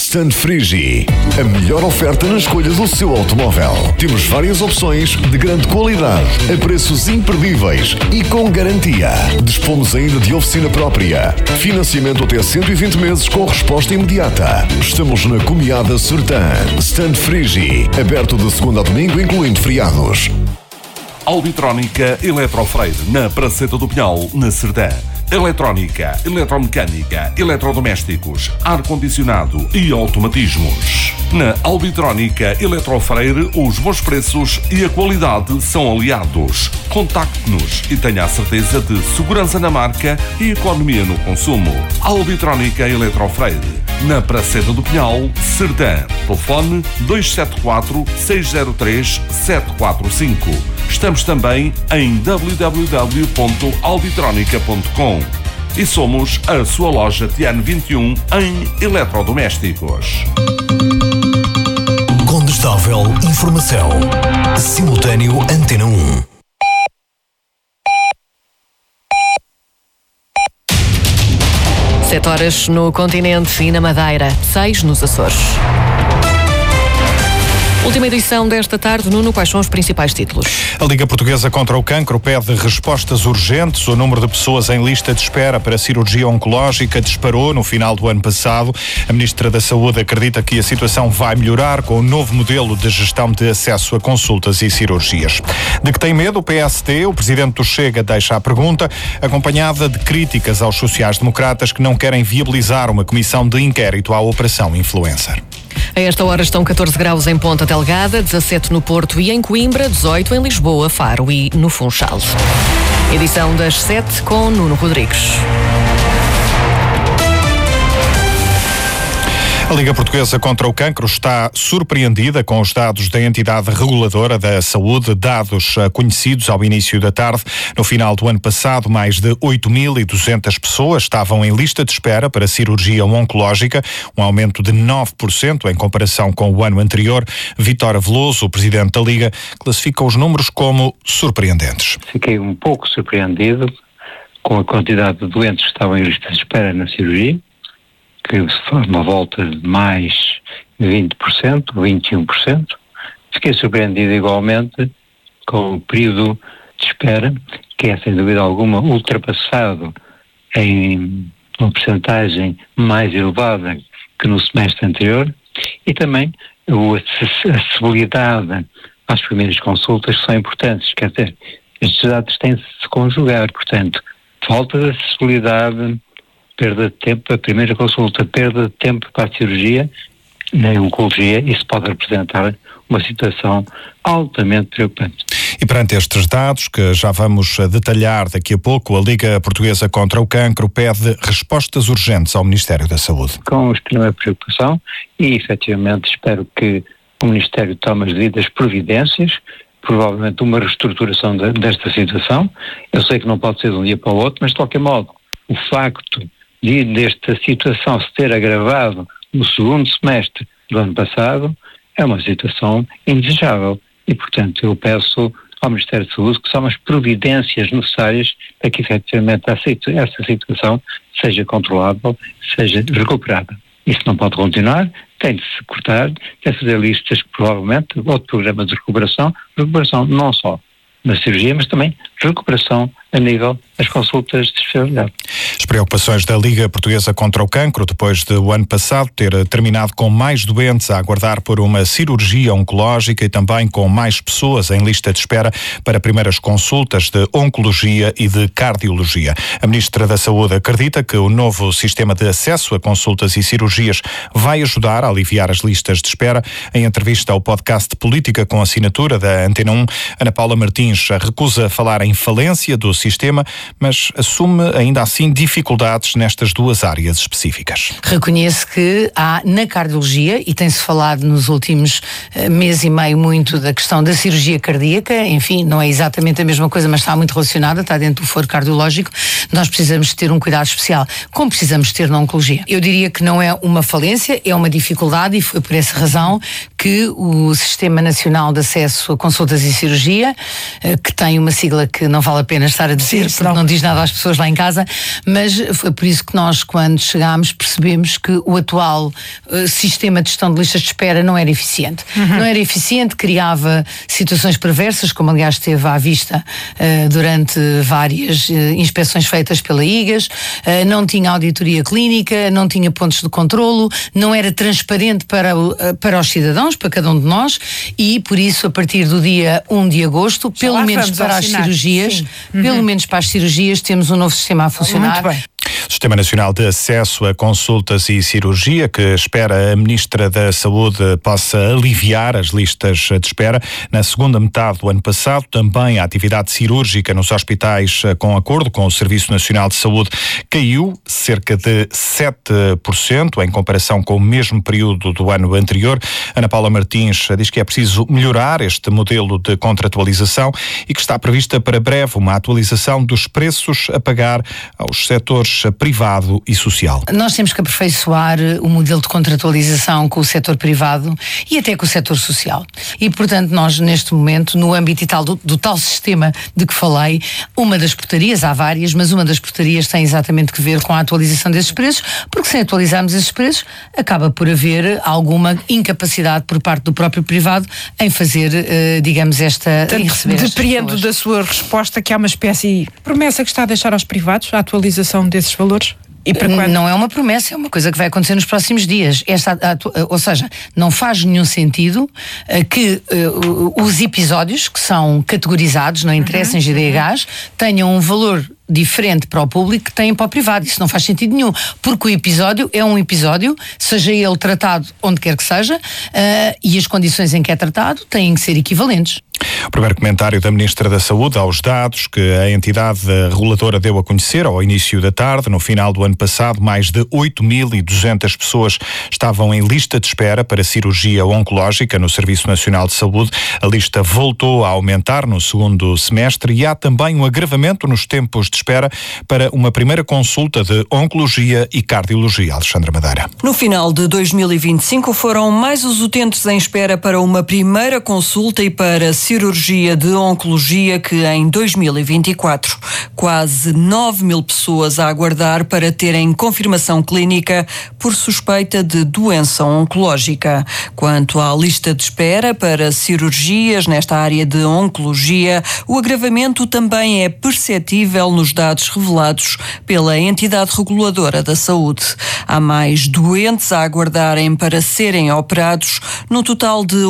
Stand Frigi, a melhor oferta na escolha do seu automóvel. Temos várias opções de grande qualidade, a preços imperdíveis e com garantia. Dispomos ainda de oficina própria. Financiamento até 120 meses com resposta imediata. Estamos na Comiada Sertã. Stand Frigi, aberto de segunda a domingo, incluindo feriados. Albitrónica Eletrofreire, na Praceta do Pinhal, na Sertã. Eletrónica, eletromecânica, eletrodomésticos, ar-condicionado e automatismos. Na Albitrónica Eletrofreire, os bons preços e a qualidade são aliados. Contacte-nos e tenha a certeza de segurança na marca e economia no consumo. Albitrónica Eletrofreire, na Praceta do Pinhal, Sertã. Telefone 274-603-745. Estamos também em www.albitronica.com e somos a sua loja Tiano 21 em eletrodomésticos. Condestável Informação. Simultâneo Antena 1. Sete horas no continente e na Madeira, 6 nos Açores. Última edição desta tarde. Nuno, quais são os principais títulos? A Liga Portuguesa contra o Cancro pede respostas urgentes. O número de pessoas em lista de espera para cirurgia oncológica disparou no final do ano passado. A Ministra da Saúde acredita que a situação vai melhorar com o novo modelo de gestão de acesso a consultas e cirurgias. De que tem medo o PSD? O Presidente do Chega deixa a pergunta, acompanhada de críticas aos sociais-democratas que não querem viabilizar uma comissão de inquérito à Operação Influencer. A esta hora estão 14 graus em Ponta Delgada, 17 no Porto e em Coimbra, 18 em Lisboa, Faro e no Funchal. Edição das 7 com Nuno Rodrigues. A Liga Portuguesa contra o Cancro está surpreendida com os dados da entidade reguladora da saúde, dados conhecidos ao início da tarde. No final do ano passado, mais de 8.200 pessoas estavam em lista de espera para cirurgia oncológica, um aumento de 9% em comparação com o ano anterior. Vítor Veloso, o presidente da Liga, classifica os números como surpreendentes. Fiquei um pouco surpreendido com a quantidade de doentes que estavam em lista de espera na cirurgia, que foi uma volta de mais 20%, 21%. Fiquei surpreendido igualmente com o período de espera, que é sem dúvida alguma ultrapassado em uma percentagem mais elevada que no semestre anterior, e também a acessibilidade às primeiras consultas são importantes, quer dizer, estes dados têm de se conjugar, portanto, falta de acessibilidade, perda de tempo para a primeira consulta, perda de tempo para a cirurgia, na oncologia, isso pode representar uma situação altamente preocupante. E perante estes dados, que já vamos detalhar daqui a pouco, a Liga Portuguesa contra o Cancro pede respostas urgentes ao Ministério da Saúde. Com extrema preocupação e, efetivamente, espero que o Ministério tome as devidas providências, provavelmente uma reestruturação desta situação. Eu sei que não pode ser de um dia para o outro, mas de qualquer modo, o facto desta situação se ter agravado no segundo semestre do ano passado é uma situação indesejável e, portanto, eu peço ao Ministério da Saúde que são as providências necessárias para que, efetivamente, essa situação seja controlável, seja recuperada. Isso não pode continuar, tem de se cortar, tem de fazer listas, provavelmente, outro programa de recuperação não só na cirurgia, mas também recuperação a nível das consultas de especialidade. As preocupações da Liga Portuguesa contra o Cancro, depois de o ano passado ter terminado com mais doentes a aguardar por uma cirurgia oncológica e também com mais pessoas em lista de espera para primeiras consultas de oncologia e de cardiologia. A Ministra da Saúde acredita que o novo sistema de acesso a consultas e cirurgias vai ajudar a aliviar as listas de espera. Em entrevista ao podcast Política com assinatura da Antena 1, Ana Paula Martins recusa falar em falência do sistema, mas assume ainda assim dificuldades nestas duas áreas específicas. Reconhece que há na cardiologia, e tem-se falado nos últimos mês e meio muito da questão da cirurgia cardíaca, enfim, não é exatamente a mesma coisa, mas está muito relacionada, está dentro do foro cardiológico. Nós precisamos ter um cuidado especial, como precisamos ter na oncologia. Eu diria que não é uma falência, é uma dificuldade, e foi por essa razão que o Sistema Nacional de Acesso a Consultas e Cirurgia, que tem uma sigla que não vale a pena estar a dizer, porque não diz nada às pessoas lá em casa, mas foi por isso que nós, quando chegámos, percebemos que o atual sistema de gestão de listas de espera não era eficiente. Não era eficiente, criava situações perversas, como aliás esteve à vista durante várias inspeções feitas pela IGAS, não tinha auditoria clínica, não tinha pontos de controlo, não era transparente para os cidadãos, para cada um de nós, e por isso, a partir do dia 1 de agosto, pelo menos para as cirurgias, pelo menos para as cirurgias, temos um novo sistema a funcionar. Muito bem. Sistema Nacional de Acesso a Consultas e Cirurgia, que espera a Ministra da Saúde possa aliviar as listas de espera. Na segunda metade do ano passado, também a atividade cirúrgica nos hospitais, com acordo com o Serviço Nacional de Saúde, caiu cerca de 7% em comparação com o mesmo período do ano anterior. Ana Paula Martins diz que é preciso melhorar este modelo de contratualização e que está prevista para breve uma atualização dos preços a pagar aos setores privado e social. Nós temos que aperfeiçoar o modelo de contratualização com o setor privado e até com o setor social. E, portanto, nós, neste momento, no âmbito do tal sistema de que falei, uma das portarias, há várias, mas uma das portarias tem exatamente que ver com a atualização desses preços, porque sem atualizarmos esses preços, acaba por haver alguma incapacidade por parte do próprio privado em fazer, digamos, em receber. Depreendo da sua resposta que há uma espécie de promessa que está a deixar aos privados a atualização desses valores? E para quando? Não é uma promessa, é uma coisa que vai acontecer nos próximos dias. Ou seja, não faz nenhum sentido que os episódios que são categorizados, não interessa em GDHs, tenham um valor diferente para o público que têm para o privado. Isso não faz sentido nenhum, porque o episódio é um episódio, seja ele tratado onde quer que seja, e as condições em que é tratado têm que ser equivalentes. O primeiro comentário da Ministra da Saúde aos dados que a entidade reguladora deu a conhecer ao início da tarde. No final do ano passado, mais de 8.200 pessoas estavam em lista de espera para cirurgia oncológica no Serviço Nacional de Saúde. A lista voltou a aumentar no segundo semestre e há também um agravamento nos tempos de espera para uma primeira consulta de oncologia e cardiologia. Alexandra Madeira. No final de 2025 foram mais os utentes em espera para uma primeira consulta e para cirurgia de oncologia que em 2024. Quase 9.000 pessoas a aguardar para terem confirmação clínica por suspeita de doença oncológica. Quanto à lista de espera para cirurgias nesta área de oncologia, o agravamento também é perceptível nos dados revelados pela entidade reguladora da saúde. Há mais doentes a aguardarem para serem operados, num total de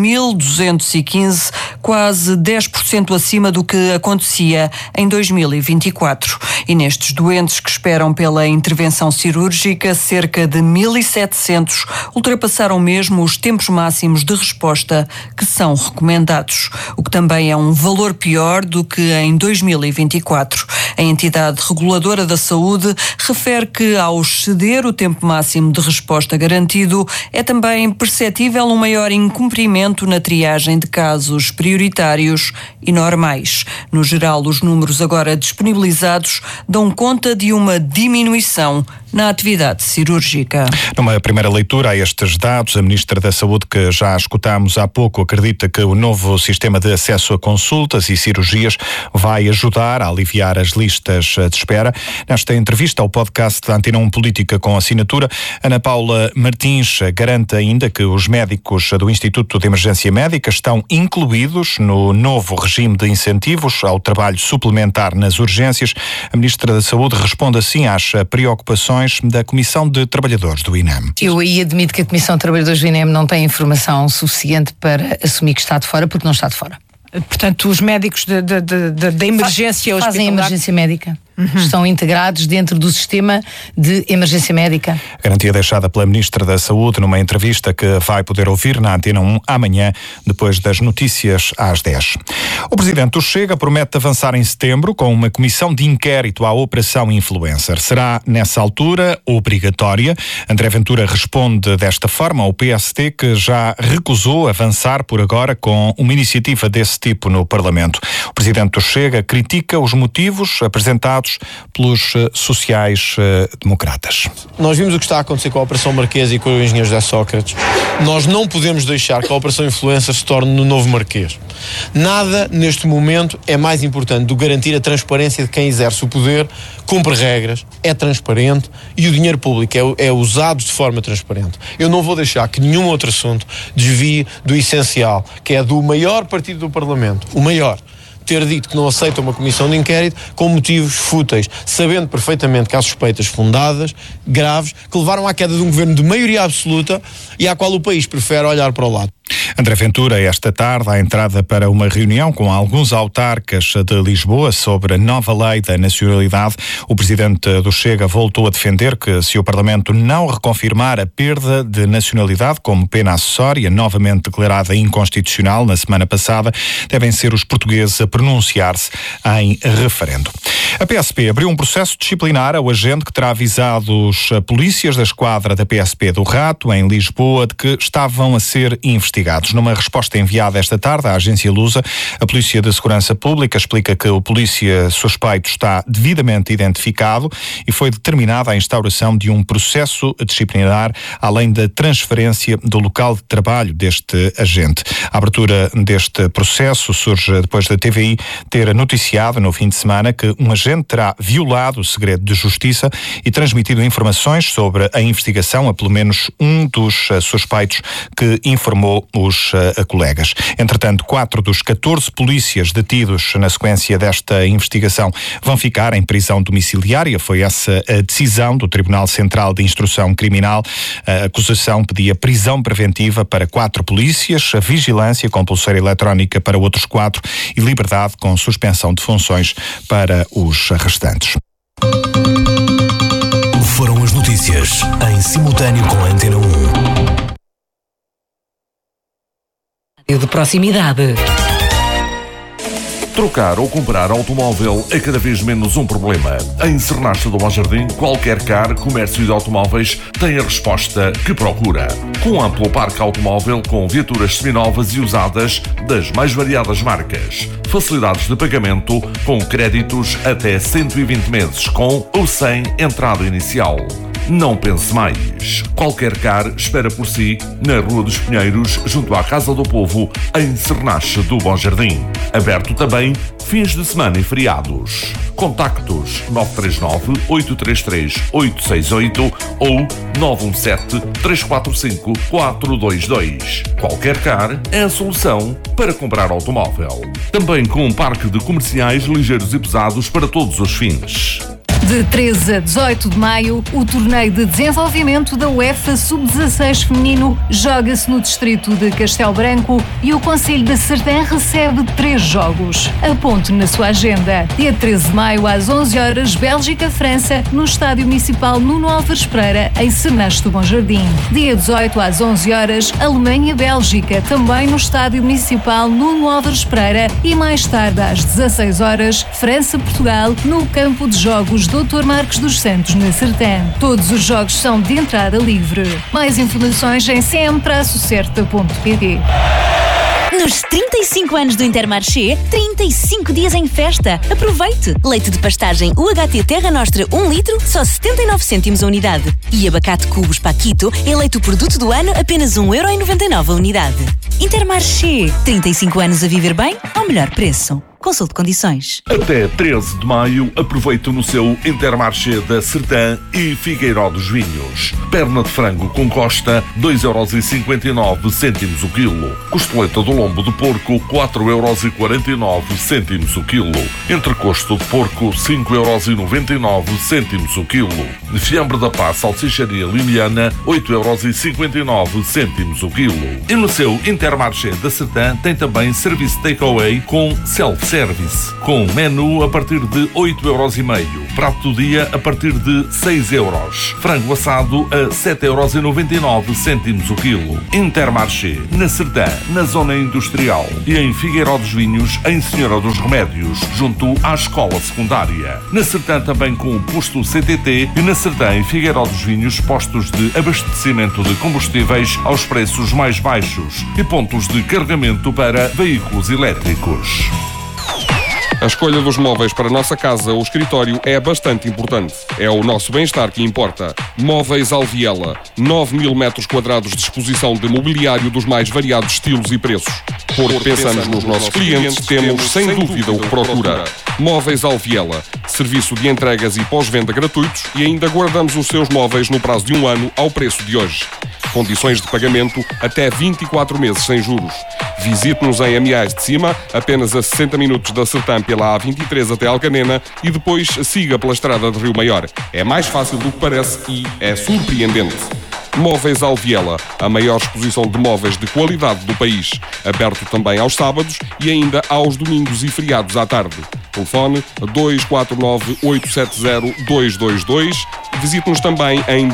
8.215, quase 10% acima do que acontecia em 2024. E nestes doentes que esperam pela intervenção cirúrgica, cerca de 1.700 ultrapassaram mesmo os tempos máximos de resposta que são recomendados, o que também é um valor pior do que em 2024. A entidade reguladora da saúde refere que, ao exceder o tempo máximo de resposta garantido, é também perceptível um maior incumprimento na triagem de casos prioritários e normais. No geral, os números agora disponibilizados dão conta de uma diminuição na atividade cirúrgica. Numa primeira leitura a estes dados, a Ministra da Saúde, que já escutámos há pouco, acredita que o novo sistema de acesso a consultas e cirurgias vai ajudar a aliviar as listas de espera. Nesta entrevista ao podcast da Antena 1 Política com assinatura, Ana Paula Martins garante ainda que os médicos do Instituto de Emergência Médica estão incluídos no novo regime de incentivos ao trabalho suplementar nas urgências. A Ministra da Saúde responde assim às preocupações da Comissão de Trabalhadores do INEM. Eu aí admito que a Comissão de Trabalhadores do INEM não tem informação suficiente para assumir que está de fora, porque não está de fora. Portanto, os médicos da emergência hospitalar fazem emergência médica. Estão integrados dentro do sistema de emergência médica. Garantia deixada pela Ministra da Saúde numa entrevista que vai poder ouvir na Antena 1 amanhã, depois das notícias às 10. O Presidente do Chega promete avançar em setembro com uma comissão de inquérito à Operação Influencer. Será, nessa altura, obrigatória. André Ventura responde desta forma ao PST, que já recusou avançar por agora com uma iniciativa desse tipo no Parlamento. O Presidente do Chega critica os motivos apresentados votos pelos sociais-democratas. Nós vimos o que está a acontecer com a Operação Marquês e com o engenheiro José Sócrates. Nós não podemos deixar que a Operação Influencer se torne no novo Marquês. Nada, neste momento, é mais importante do que garantir a transparência de quem exerce o poder, cumpre regras, é transparente e o dinheiro público é usado de forma transparente. Eu não vou deixar que nenhum outro assunto desvie do essencial, que é do maior partido do Parlamento, o maior, ter dito que não aceita uma comissão de inquérito com motivos fúteis, sabendo perfeitamente que há suspeitas fundadas, graves, que levaram à queda de um governo de maioria absoluta e à qual o país prefere olhar para o lado. André Ventura, esta tarde, à entrada para uma reunião com alguns autarcas de Lisboa sobre a nova lei da nacionalidade, o presidente do Chega voltou a defender que, se o Parlamento não reconfirmar a perda de nacionalidade como pena acessória, novamente declarada inconstitucional na semana passada, devem ser os portugueses a pronunciar-se em referendo. A PSP abriu um processo disciplinar ao agente que terá avisado os polícias da esquadra da PSP do Rato, em Lisboa, de que estavam a ser investigados. Numa resposta enviada esta tarde à agência Lusa, a Polícia de Segurança Pública explica que o polícia suspeito está devidamente identificado e foi determinada a instauração de um processo disciplinar, além da transferência do local de trabalho deste agente. A abertura deste processo surge depois da TVI ter noticiado no fim de semana que um agente terá violado o segredo de justiça e transmitido informações sobre a investigação a pelo menos um dos suspeitos que informou os colegas. Entretanto, 4 dos 14 polícias detidos na sequência desta investigação vão ficar em prisão domiciliária. Foi essa a decisão do Tribunal Central de Instrução Criminal. A acusação pedia prisão preventiva para 4 polícias, vigilância com pulseira eletrónica para outros 4 e liberdade com suspensão de funções para os restantes. Foram as notícias em simultâneo com a Antena 1. De proximidade. Trocar ou comprar automóvel é cada vez menos um problema. Em Sernacha do Bom Jardim, qualquer car, comércio de automóveis tem a resposta que procura. Com amplo parque automóvel com viaturas seminovas e usadas das mais variadas marcas. Facilidades de pagamento com créditos até 120 meses com ou sem entrada inicial. Não pense mais. Qualquer car espera por si na Rua dos Pinheiros, junto à Casa do Povo, em Sernacha do Bom Jardim. Aberto também fins de semana e feriados. Contactos 939-833-868 ou 917-345-422. Qualquer car é a solução para comprar automóvel. Também com um parque de comerciais ligeiros e pesados para todos os fins. De 13 a 18 de maio, o torneio de desenvolvimento da UEFA Sub-16 feminino joga-se no distrito de Castelo Branco e o Concelho de Serdã recebe 3 jogos. Aponte na sua agenda. Dia 13 de maio, às 11 horas, Bélgica-França, no Estádio Municipal Nuno Álvares Pereira, em Sernacha do Bom Jardim. Dia 18, às 11 horas, Alemanha-Bélgica, também no Estádio Municipal Nuno Álvares Pereira e mais tarde, às 16 horas, França-Portugal, no campo de jogos Dr. Marcos dos Santos, na Sertã. Todos os jogos são de entrada livre. Mais informações em cm-certa.pt. Nos 35 anos do Intermarché, 35 dias em festa. Aproveite! Leite de pastagem UHT Terra Nostra 1 litro, só 79 cêntimos a unidade. E abacate Cubos Paquito, eleito o produto do ano, apenas 1,99€ a unidade. Intermarché, 35 anos a viver bem ao melhor preço. Consulte condições. Até 13 de maio, aproveite no seu Intermarché da Sertã e Figueiró dos Vinhos. Perna de frango com costa, 2,59€ o quilo. Costeleta do lombo de porco, 4,49€ o quilo. Entrecosto de porco, 5,99€ o quilo. Fiambre da Paz, salsicharia limiana, 8,59€ o quilo. E no seu Intermarché da Sertã tem também serviço takeaway com self-service, com menu a partir de 8,5€, prato do dia a partir de 6€, frango assado a 7,99€ o quilo. Intermarché, na Sertã, na zona industrial e em Figueiró dos Vinhos, em Senhora dos Remédios, junto à escola secundária. Na Sertã também com o posto CTT e na Sertã e Figueiró dos Vinhos, postos de abastecimento de combustíveis aos preços mais baixos e pontos de carregamento para veículos elétricos. A escolha dos móveis para a nossa casa ou escritório é bastante importante. É o nosso bem-estar que importa. Móveis Alviela. 9.000 metros quadrados de exposição de mobiliário dos mais variados estilos e preços. Porque pensamos nos nossos clientes, temos sem dúvida o que procura. Móveis Alviela. Serviço de entregas e pós-venda gratuitos e ainda guardamos os seus móveis no prazo de 1 ano ao preço de hoje. Condições de pagamento até 24 meses sem juros. Visite-nos em Amiais de Cima, apenas a 60 minutos da Sertã pela A23 até Alcanena e depois siga pela estrada de Rio Maior. É mais fácil do que parece e é surpreendente. Móveis Alviela, a maior exposição de móveis de qualidade do país. Aberto também aos sábados e ainda aos domingos e feriados à tarde. Telefone 249-870-222. Visite-nos também em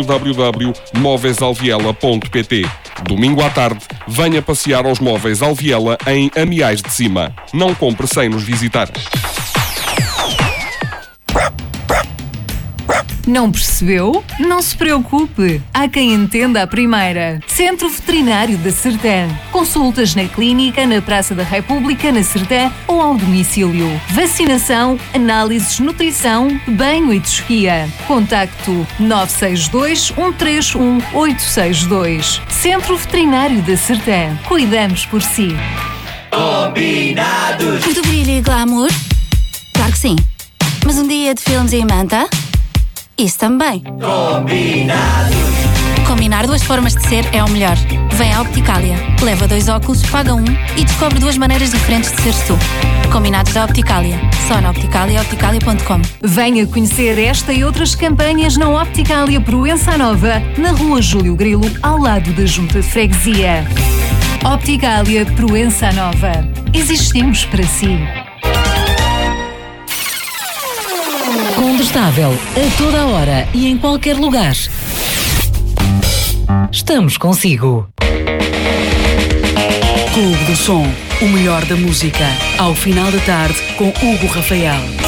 www.móveisalviela.pt. Domingo à tarde, venha passear aos Móveis Alviela em Amiais de Cima. Não compre sem nos visitar. Não percebeu? Não se preocupe. Há quem entenda a primeira. Centro Veterinário da Sertã. Consultas na clínica, na Praça da República, na Sertã ou ao domicílio. Vacinação, análises, nutrição, banho e tosquia. Contacto 962-131-862. Centro Veterinário da Sertã. Cuidamos por si. Combinados! Muito brilho e glamour? Claro que sim. Mas um dia de filmes em manta? Isso também. Combinados! Combinar duas formas de ser é o melhor. Vem à Opticalia, leva 2 óculos, paga 1 e descobre 2 maneiras diferentes de seres tu. Combinados da Opticalia. Só na Opticalia, opticalia.com. Venha conhecer esta e outras campanhas na Opticalia Proença Nova, na Rua Júlio Grilo, ao lado da Junta de Freguesia. Opticalia Proença Nova. Existimos para si. Condestável, a toda a hora e em qualquer lugar. Estamos consigo. Clube do Som, o melhor da música. Ao final da tarde, com Hugo Rafael.